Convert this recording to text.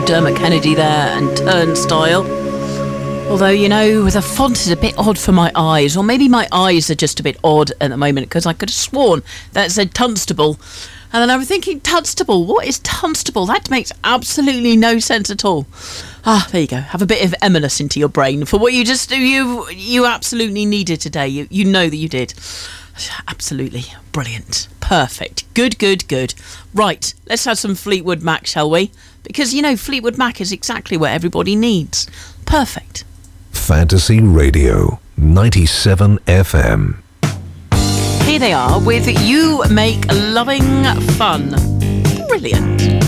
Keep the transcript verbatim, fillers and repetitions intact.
Dermot Kennedy there and Turnstile. Although, you know, the font is a bit odd for my eyes, or maybe my eyes are just a bit odd at the moment, because I could have sworn that said Tunstable. And then I was thinking, Tunstable, what is Tunstable? That makes absolutely no sense at all. Ah, there you go. Have a bit of eminence into your brain for what you just you you absolutely needed today. You you know that you did. Absolutely brilliant. Perfect. Good, good, good. Right, let's have some Fleetwood Mac, shall we? Because, you know, Fleetwood Mac is exactly what everybody needs. Perfect. Fantasy Radio, ninety-seven F M. Here they are with You Make Loving Fun. Brilliant.